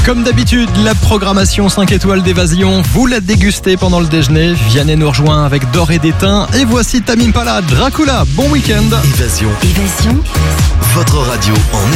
Comme d'habitude, la programmation 5 étoiles d'Évasion, vous la dégustez pendant le déjeuner. Vianney nous rejoint avec D'or et d'étain. Et voici Tame Impala, Dracula. Bon week-end. Évasion. Votre radio en